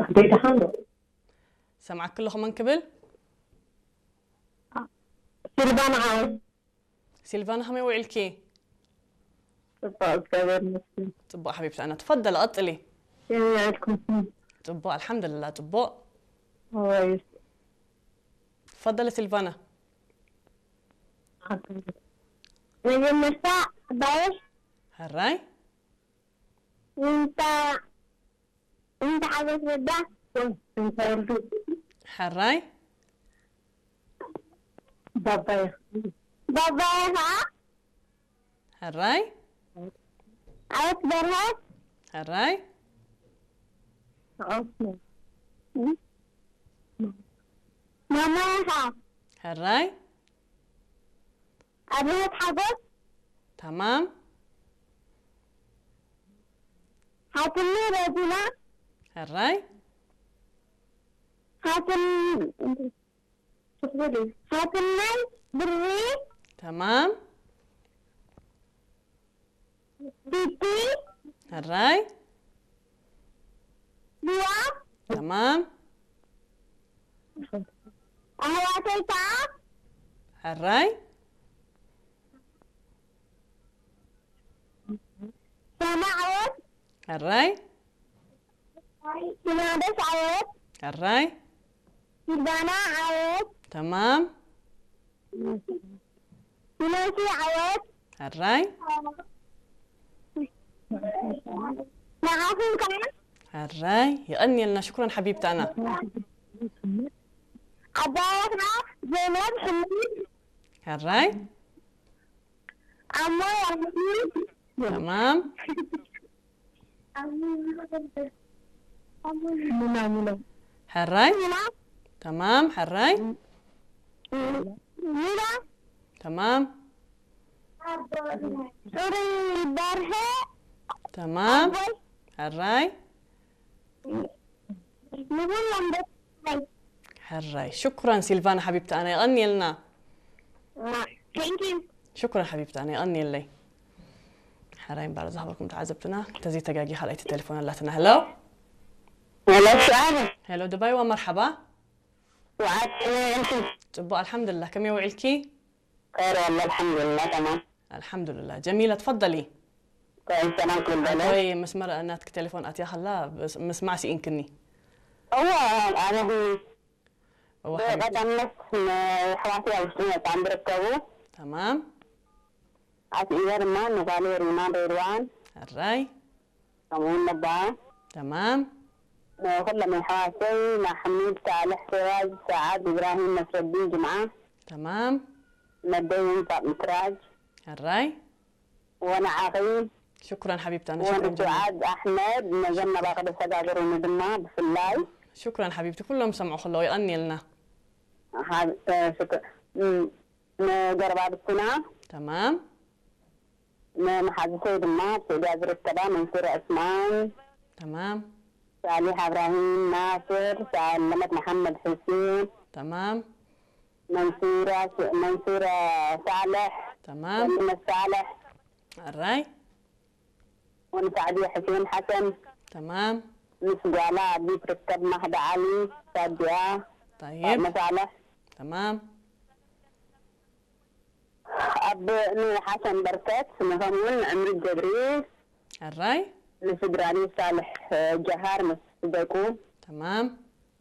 سمعك كلهم من قبل؟ سيلفانا عاود سيلفانا هم يوعلكي طبق طبق حبيبتي أنا تفضل أطلي عندكم طبق الحمد لله طبق كويس تفضلي سيلفانا نجم مساء بايش هالراي انت حاجة تبدأ انت ولدو هالراي بابا ها هالراي أكبرها هالراي أوكي ماما ها هالراي أبيت حاجة تمام هاتني رجلا هالراي هاتني بري تمام بيتي هالراي بيا تمام أهواتيتا هالراي سما عود هالراي سنادس عود هالراي سلبانا عود تمام سنوسي عود هالراي معاكم كمان هالراي يغني لنا شكرا حبيبتي أنا عبايتنا زينب حميد هالراي عمو ياسمين تمام هالراي تمام هالراي تمام سوري برهة تمام هالراي نقول لهم هالراي شكرا سيلفانا حبيبتي أنا يغني لنا ثانك يو شكرا حبيبتي أنا يغني لي حرايم بعد ذهبكم تعذبتنا تزي تجاجي حلقة التليفون اللاتنا هلو هلا سعادة هلو دبي ومرحبا وعدتني انت طبق الحمد لله كم يوعلكي خير والله الحمد لله تمام الحمد لله جميلة تفضلي كويس تمام كل بلد طيب مسمرة أناتك تليفون أتيا خلا بس مسمعسي إنكني هو أنا بي هو حبيبتي غدا النص حواتي أو سنة عم بركبوا تمام عسي إيجار ما نقالي ريمان ريروان الراي كمون نبا تمام كل من حواسي مع حميد صالح سراج سعاد إبراهيم نصر الدين جمعة تمام مدين مكراج الراي وأنا عقيل شكرا حبيبتي أنا شكرا وأنا جزيلا سعاد أحمد نجمنا باقي سجاجر وندنا بفلاي شكرا حبيبتي كلهم سمعوا خلوا يغني لنا هذا شكرا نجرب السنة تمام محمد سيد الناس سيد التبا منصور عثمان تمام صالح إبراهيم ناصر سلمت محمد حسين تمام منصورة صالح تمام سلمت صالح الراي ونسعدي حسين حسن تمام نسجالة عبد تركب مهد علي سادية طيب صالح تمام أب نور حسن بركات مفهمون عمرو الجبريل الراي نسجراني صالح جهار مسجدكم تمام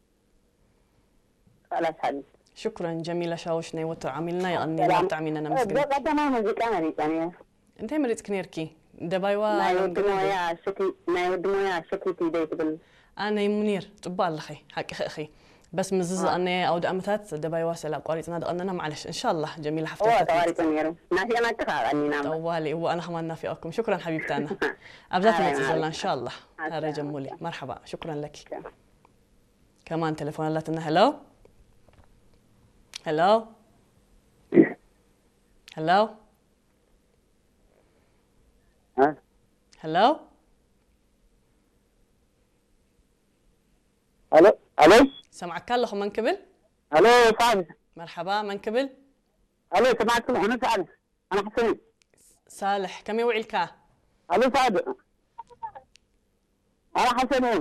خلاص حد شكرا جميلة شاوشني وتر عملنا يغني لا بتعملنا أنا مسكين ده تمام مزيكا يعني انتي مريت كنيركي دبايوا ما يودمو يا شكي تيدي قبل أنا منير طبق الله حق أخي بس مزز أنا أو دأمتات دباي واسع قاريتنا دقنا معلش إن شاء الله جميلة هو حفتة تواري تنيرو ناسي أنا اتخاذ أني نعم طوالي وأنا كمان نافيكم شكرا حبيبتي أنا أبدأت نتزلنا إن شاء الله هذا جمولي مرحبا شكرا لك كمان تليفون لاتنا هلو هلو هلو هلو الو سمعك كله من قبل الو صاحبي مرحبا من قبل الو سمعت انا سعد انا حسين صالح كم يوعي الكا الو سعد انا حسين